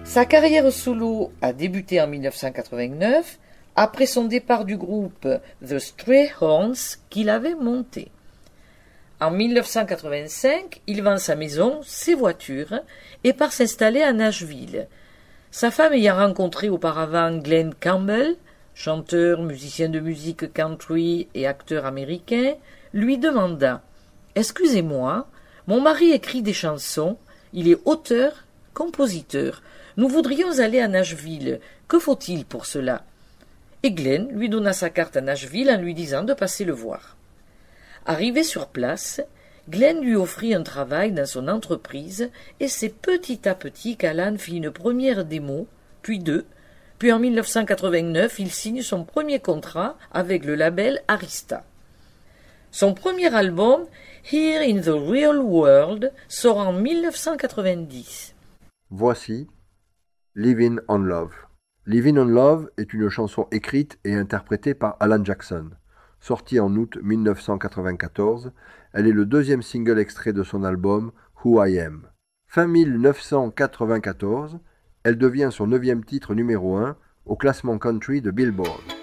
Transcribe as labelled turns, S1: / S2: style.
S1: Sa carrière solo a débuté en 1989, après son départ du groupe The Strayhorns qu'il avait monté. En 1985, il vend sa maison, ses voitures, et part s'installer à Nashville. Sa femme ayant rencontré auparavant Glenn Campbell, chanteur, musicien de musique country et acteur américain, lui demanda « Excusez-moi, mon mari écrit des chansons, il est auteur, compositeur. Nous voudrions aller à Nashville. Que faut-il pour cela ?» Et Glenn lui donna sa carte à Nashville en lui disant de passer le voir. Arrivé sur place, Glenn lui offrit un travail dans son entreprise et c'est petit à petit qu'Alan fit une première démo, puis deux, puis en 1989 il signe son premier contrat avec le label Arista. Son premier album, Here in the Real World, sort en 1990.
S2: Voici Livin' on Love. Livin' on Love est une chanson écrite et interprétée par Alan Jackson. Sortie en août 1994, elle est le deuxième single extrait de son album Who I Am. Fin 1994, elle devient son 9e titre numéro 1 au classement country de Billboard.